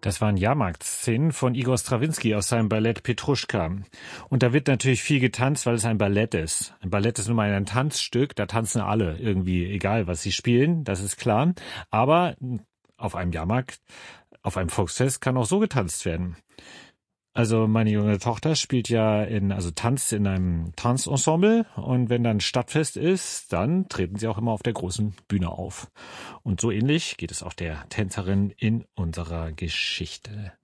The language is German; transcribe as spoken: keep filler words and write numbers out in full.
Das waren Jahrmarktsszenen von Igor Strawinski aus seinem Ballett Petruschka. Und da wird natürlich viel getanzt, weil es ein Ballett ist. Ein Ballett ist nun mal ein Tanzstück, da tanzen alle irgendwie, egal was sie spielen, das ist klar. Aber auf einem Jahrmarkt, auf einem Volksfest kann auch so getanzt werden. Also meine junge Tochter spielt ja in, also tanzt in einem Tanzensemble, und wenn dann Stadtfest ist, dann treten sie auch immer auf der großen Bühne auf. Und so ähnlich geht es auch der Tänzerin in unserer Geschichte.